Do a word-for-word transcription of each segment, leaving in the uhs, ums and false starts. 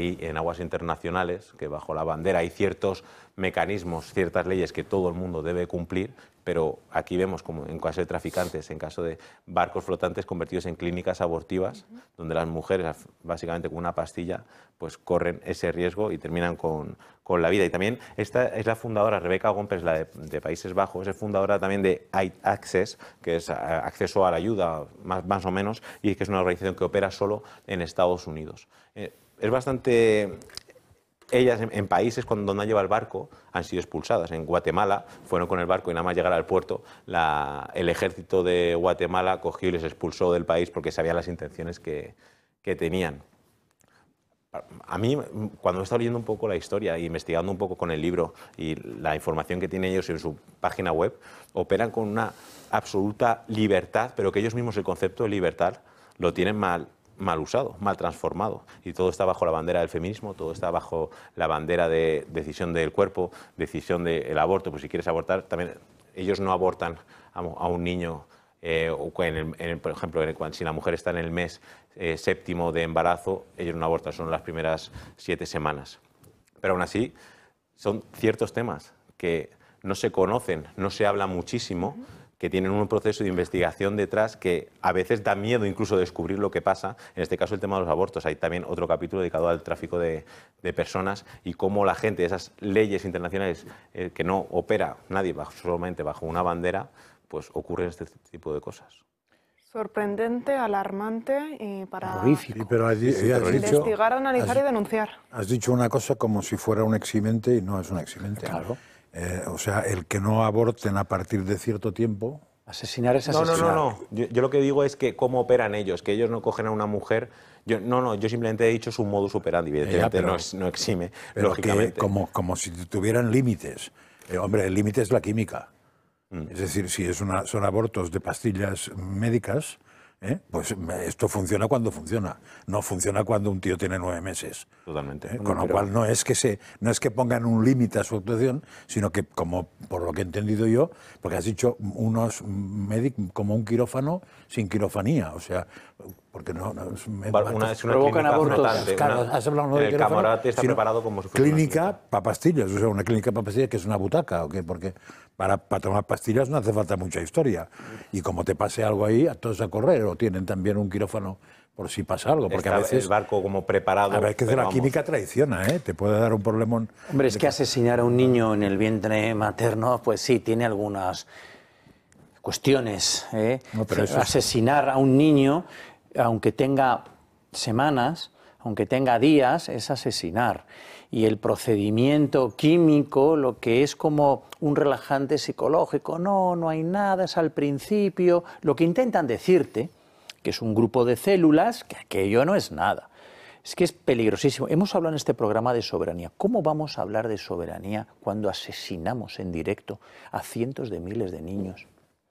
hay en aguas internacionales, que bajo la bandera hay ciertos mecanismos, ciertas leyes que todo el mundo debe cumplir, pero aquí vemos como en caso de traficantes, en caso de barcos flotantes convertidos en clínicas abortivas, uh-huh. donde las mujeres, básicamente con una pastilla, pues corren ese riesgo y terminan con, con la vida. Y también esta es la fundadora, Rebecca Gompers, la de, de Países Bajos, es fundadora también de Aid Access, que es acceso a la ayuda, más, más o menos, y que es una organización que opera solo en Estados Unidos. Eh, es bastante... Ellas en, en países cuando, donde han llevado el barco han sido expulsadas. En Guatemala fueron con el barco y nada más llegar al puerto la, el ejército de Guatemala cogió y les expulsó del país porque sabían las intenciones que, que tenían. A mí, cuando he estado leyendo un poco la historia e investigando un poco con el libro y la información que tienen ellos en su página web, operan con una absoluta libertad, pero que ellos mismos el concepto de libertad lo tienen mal mal usado, mal transformado, y todo está bajo la bandera del feminismo, todo está bajo la bandera de decisión del cuerpo, decisión del aborto. Pues si quieres abortar, también ellos no abortan a, a un niño, eh, o en el, en el, por ejemplo, en el, si la mujer está en el mes eh, séptimo de embarazo, ellos no abortan, son las primeras siete semanas. Pero aún así, son ciertos temas que no se conocen, no se habla muchísimo, que tienen un proceso de investigación detrás que a veces da miedo incluso descubrir lo que pasa. En este caso el tema de los abortos. Hay también otro capítulo dedicado al tráfico de, de personas y cómo la gente, esas leyes internacionales eh, que no opera nadie bajo, solamente bajo una bandera, pues ocurren este tipo de cosas. Sorprendente, alarmante y para horrífico. Sí, pero has, sí, sí, has investigar, dicho, analizar has, y denunciar. Has dicho una cosa como si fuera un eximente y no es un eximente. Claro. Eh, o sea, el que no aborten a partir de cierto tiempo... Asesinar es asesinar. No, no, no. no. Yo, yo lo que digo es que cómo operan ellos, que ellos no cogen a una mujer... Yo, no, no, yo simplemente he dicho su modus operandi, evidentemente, pero, no, es, no exime, pero lógicamente. Que como, como si tuvieran límites. Eh, hombre, el límite es la química. Mm. Es decir, si es una, son abortos de pastillas médicas... ¿Eh? Pues esto funciona cuando funciona, no funciona cuando un tío tiene nueve meses. Totalmente. ¿Eh? Con lo cual no es que se, no es que pongan un límite a su actuación, sino que, como por lo que he entendido yo, porque has dicho unos médicos como un quirófano sin quirofanía, o sea, porque no, no es, una, es una provocan abortos. Claro, has hablado no de el camarote está preparado como si fuera clínica para pastillas, o sea, una clínica para pastillas que es una butaca, ¿o qué? Porque para, para tomar pastillas no hace falta mucha historia. Y como te pase algo ahí, a todos a correr, o tienen también un quirófano por si pasa algo, porque está a veces el barco como preparado. A veces la vamos. química traiciona, ¿eh? Te puede dar un problemón. Hombre, es que asesinar a un niño en el vientre materno, pues sí, tiene algunas cuestiones. ¿eh? No, pero eso asesinar es... a un niño, aunque tenga semanas, aunque tenga días, es asesinar. Y el procedimiento químico, lo que es como un relajante psicológico, no, no hay nada, es al principio. Lo que intentan decirte, que es un grupo de células, que aquello no es nada. Es que es peligrosísimo. Hemos hablado en este programa de soberanía. ¿Cómo vamos a hablar de soberanía cuando asesinamos en directo a cientos de miles de niños?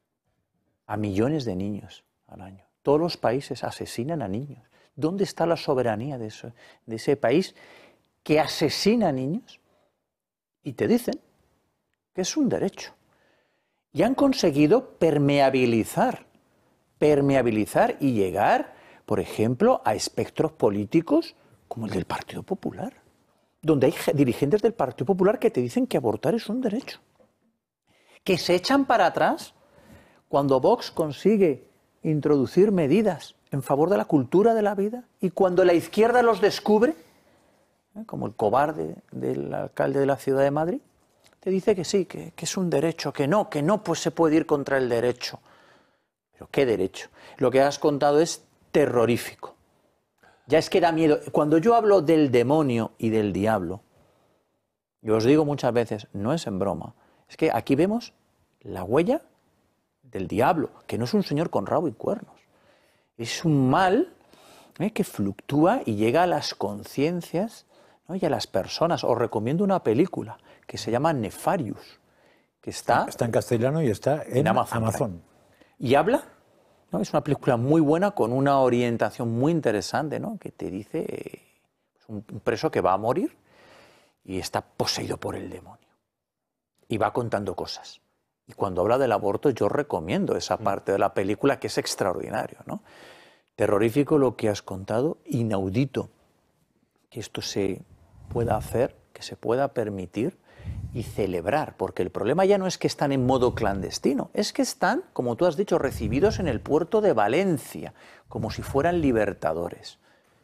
A millones de niños al año. Todos los países asesinan a niños. ¿Dónde está la soberanía de, eso, de ese país que asesina a niños? Y te dicen que es un derecho. Y han conseguido permeabilizar, permeabilizar y llegar, por ejemplo, a espectros políticos como el del Partido Popular, donde hay dirigentes del Partido Popular que te dicen que abortar es un derecho. Que se echan para atrás cuando Vox consigue introducir medidas en favor de la cultura de la vida y cuando la izquierda los descubre, ¿eh? como el cobarde del alcalde de la ciudad de Madrid, te dice que sí, que, que es un derecho, que no, que no pues se puede ir contra el derecho. ¿Pero qué derecho? Lo que has contado es terrorífico. Ya es que da miedo. Cuando yo hablo del demonio y del diablo, yo os digo muchas veces, no es en broma, es que aquí vemos la huella del diablo, que no es un señor con rabo y cuernos. Es un mal ¿eh? que fluctúa y llega a las conciencias, ¿no? y a las personas. Os recomiendo una película que se llama Nefarius, que está... Está en castellano y está en, en Amazon. Amazon. Y habla, ¿no? es una película muy buena con una orientación muy interesante, ¿no? que te dice eh, un preso que va a morir y está poseído por el demonio. Y va contando cosas. Y cuando habla del aborto yo recomiendo esa parte de la película que es extraordinario, ¿no? Terrorífico lo que has contado, inaudito que esto se pueda hacer, que se pueda permitir y celebrar, porque el problema ya no es que están en modo clandestino, es que están, como tú has dicho, recibidos en el puerto de Valencia, como si fueran libertadores.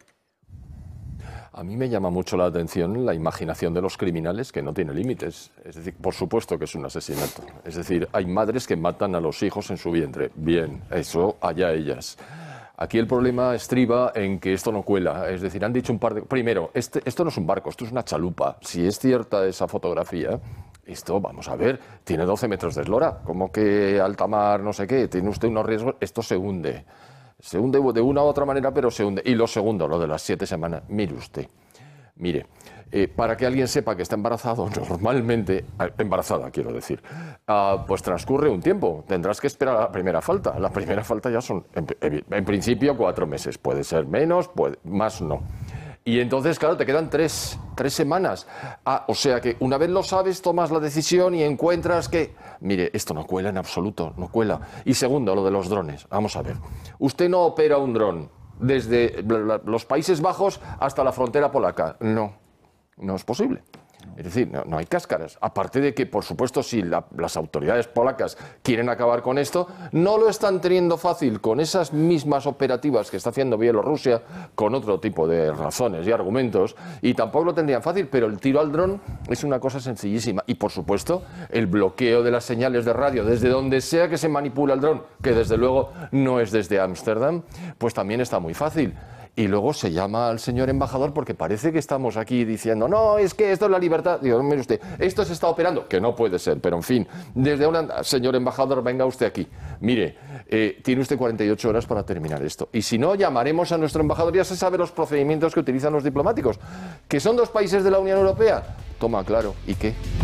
A mí me llama mucho la atención la imaginación de los criminales, que no tiene límites. Es decir, por supuesto que es un asesinato. Es decir, hay madres que matan a los hijos en su vientre. Bien, eso allá ellas. Aquí el problema estriba en que esto no cuela. Es decir, han dicho un par de... Primero, este, esto no es un barco, esto es una chalupa. Si es cierta esa fotografía, esto, vamos a ver, tiene doce metros de eslora. ¿Cómo que alta mar, no sé qué? Tiene usted unos riesgos. Esto se hunde. Se hunde de una u otra manera, pero se hunde. Y lo segundo, lo de las siete semanas. Mire usted, mire, eh, para que alguien sepa que está embarazado, normalmente, embarazada quiero decir, uh, pues transcurre un tiempo. Tendrás que esperar a la primera falta. La primera falta ya son, en, en principio, cuatro meses. Puede ser menos, puede, más no. Y entonces, claro, te quedan tres, tres semanas. Ah, o sea que una vez lo sabes, tomas la decisión y encuentras que... Mire, esto no cuela en absoluto, no cuela. Y segundo, lo de los drones. Vamos a ver. Usted no opera un dron desde los Países Bajos hasta la frontera polaca. No, no es posible. Es decir, no, no hay cáscaras. Aparte de que, por supuesto, si la, las autoridades polacas quieren acabar con esto, no lo están teniendo fácil con esas mismas operativas que está haciendo Bielorrusia, con otro tipo de razones y argumentos, y tampoco lo tendrían fácil, pero el tiro al dron es una cosa sencillísima. Y, por supuesto, el bloqueo de las señales de radio desde donde sea que se manipula el dron, que desde luego no es desde Ámsterdam, pues también está muy fácil. Y luego se llama al señor embajador porque parece que estamos aquí diciendo, no, es que esto es la libertad. Digo, mire usted, esto se está operando, que no puede ser, pero en fin, desde Holanda, señor embajador, venga usted aquí. Mire, eh, tiene usted cuarenta y ocho horas para terminar esto. Y si no, llamaremos a nuestro embajador, ya se sabe los procedimientos que utilizan los diplomáticos, que son dos países de la Unión Europea. Toma, claro, ¿y qué?